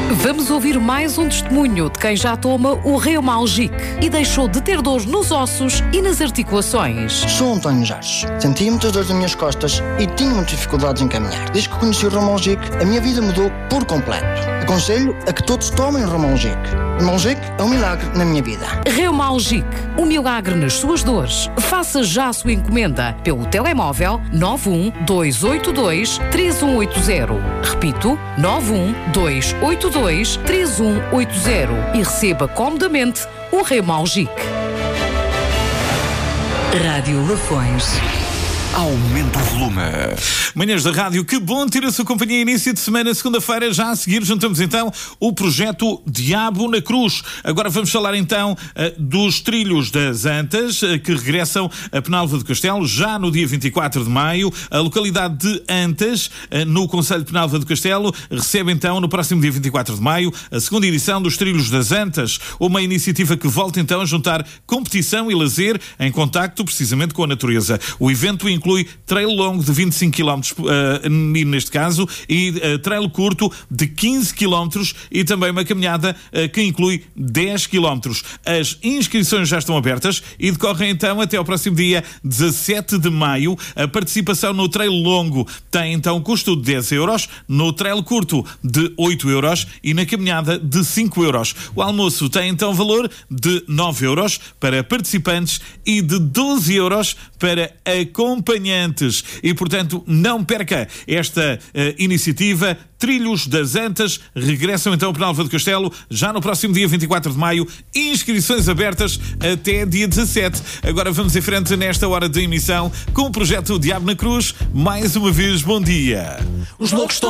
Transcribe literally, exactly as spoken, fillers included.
Vamos ouvir mais um testemunho de quem já toma o Reumalgic e deixou de ter dores nos ossos e nas articulações. Sou António Jorge. Sentia muitas dores nas minhas costas e tinha muitas dificuldades em caminhar. Desde que conheci o Reumalgic, a minha vida mudou por completo. Aconselho a que todos tomem o Reumalgic. O Reumalgic é um milagre na minha vida. Reumalgic, um milagre nas suas dores. Faça já a sua encomenda pelo telemóvel nove um dois oito dois três um oito zero. Repito, nove um dois oito dois três um oito zero e receba comodamente o Reumalgic. Rádio Lafões. Aumenta o volume. Manhãs da Rádio, que bom ter a sua companhia. Início de semana, segunda-feira, já a seguir juntamos então o projeto Diabo na Cruz. Agora vamos falar então dos trilhos das Antas, que regressam a Penalva do Castelo já no dia vinte e quatro de maio. A localidade de Antas, no concelho de Penalva do Castelo, recebe então no próximo dia vinte e quatro de maio a segunda edição dos Trilhos das Antas, uma iniciativa que volta então a juntar competição e lazer em contacto precisamente com a natureza. O evento inclui inclui trail longo de vinte e cinco quilómetros, uh, neste caso, e uh, trail curto de quinze quilómetros e também uma caminhada uh, que inclui dez quilómetros. As inscrições já estão abertas e decorrem então até ao próximo dia dezassete de maio. A participação no trail longo tem então custo de dez euros, no trail curto de oito euros e na caminhada de cinco euros. O almoço tem então valor de nove euros para participantes e de doze euros para acompanhantes. E, portanto, não perca esta uh, iniciativa. Trilhos das Antas regressam então a Penalva do Castelo já no próximo dia vinte e quatro de maio. Inscrições abertas até dia dezassete. Agora vamos em frente nesta hora de emissão com o projeto Diabo na Cruz. Mais uma vez, bom dia. Os loucos estão